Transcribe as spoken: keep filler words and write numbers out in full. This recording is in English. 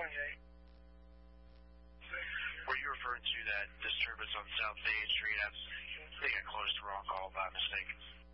twenty-eight. Were you referring to that disturbance on South Main Street? I think I closed the wrong call by mistake.